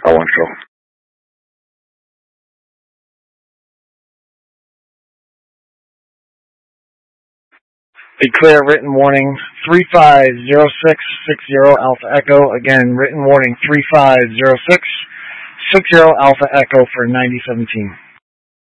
L1 Control. Declare written warning 350660 Alpha Echo. Again, written warning 350660 Alpha Echo for 9017.